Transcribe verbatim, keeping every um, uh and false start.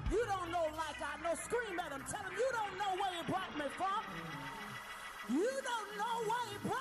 You don't know like I know. Scream at him. Tell him you don't know where he brought me from. You don't know where he brought me from.